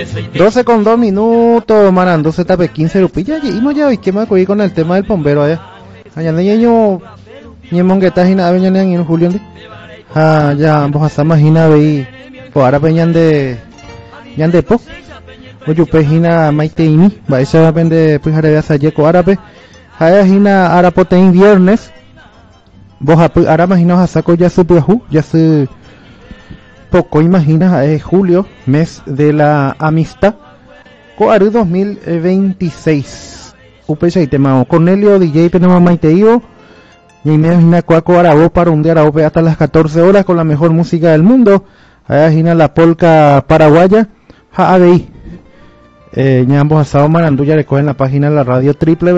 12:02, manando se tape 15 rupillas. Y ya, y que me acudí con el tema del bombero allá. Allá no ñeño, ñe monguetas y nada, veñan en julio. Ya, vos a imagina veí, pues ahora veñan de po. Oye, pues hina maiteini, va esa vende pues haré a sayeco árabe. Haya hina arapotein viernes. Vos ahora imaginas a saco ya su puju, ya su poco imaginas es julio, mes de la amistad. Coaru 2026. Upecha y tema Cornelio DJ tenemos maiteivo. Y me imagina cuaco arabo para un día arabo hasta las 14 horas con la mejor música del mundo. Haya hina la polca paraguaya. Ja ABI. Ya ambos asados maranduya recogen la página de la radio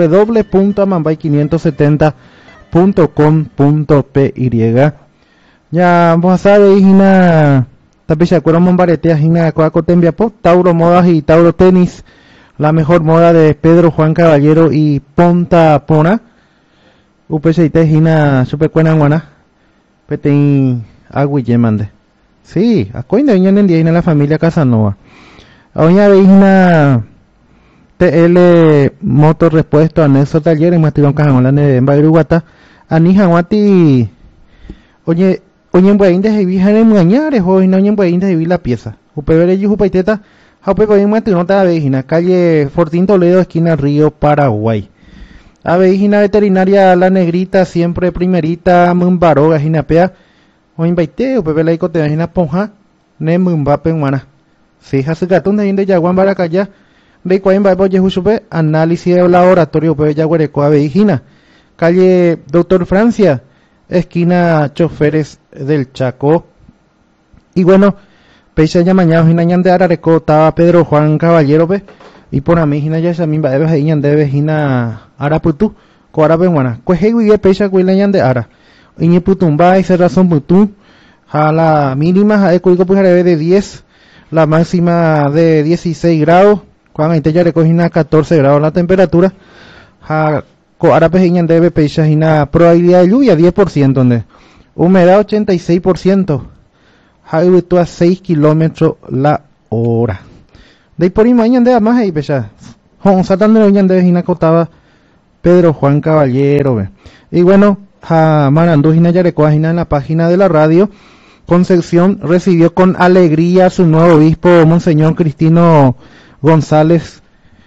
www.amambay570.com.py. Ya ambos asados hina tapicha cuero mombaretea hina cuaco tembiapo Tauro Modas y Tauro Tenis, la mejor moda de Pedro Juan Caballero y Ponta Pona. Upecheite hina super cuena guana petein agüille mande. Sí, acoinde viñan en día hina la familia Casanova. Oña veina TL Motor Repuesto Anexo Taller en Mastigón Cajamola en Bairuguata Anija Guati. Oye en Bueinde de Vijan en Muñares hoy no en Bueinde de la pieza. Upevere y Jupaiteta Jaupe Boyin Mastigón Vejina calle Fortín Toledo esquina Río Paraguay. Avejina veterinaria La Negrita siempre primerita Mumbaroga Jinapea o invaite upevere y cote Vejina Ponja ne Mumbape Humana. Sí, hace gatón de Inde Yaguán Baracaya, de Cuain Baibo Yehusupe, análisis de laboratorio, pues Yaguarecoa Vejina, calle Doctor Francia, esquina Choferes del Chaco. Y bueno, Peixa ya mañana, Jinañan de Arareco, estaba Pedro Juan Caballero, y por a mí, Jina ya se me va a ver, de Vejina Araputu, Coara Benguana, Cueje Peixa Cuilañan de Ara, Iñiputumba y Serrazón Putu, a la mínima, a Ecuico Pujarebe de 10. La máxima de 16 grados, cuando ya recogina 14 grados la temperatura. Ahora pejiñan debe peixajina probabilidad de lluvia 10%, donde humedad 86%, viento a 6 kilómetros la hora. De por ahí mañana de más ahí pecha. Satan de mañana de vejina cotaba Pedro Juan Caballero. Y bueno, Marandujina ya recogina en la página de la radio. Concepción recibió con alegría a su nuevo obispo, Monseñor Cristino González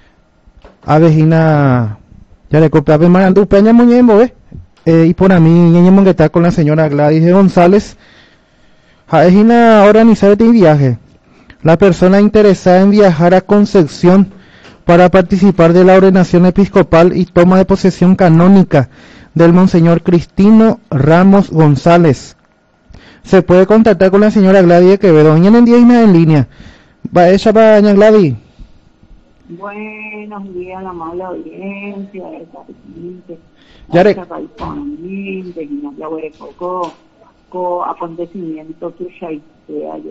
Avejina, ya le copiaba en Marandú, Peña Muñembo, y por a mí, Ñeñembo que está con la señora Gladys de González, Avejina organizar este viaje. La persona interesada en viajar a Concepción para participar de la ordenación episcopal y toma de posesión canónica del Monseñor Cristino Ramos González. Se puede contactar con la señora Gladys Quevedo. Doña en día en línea. Va ella para doña Gladys. Buenos días, la amable audiencia. Ya acontecimiento que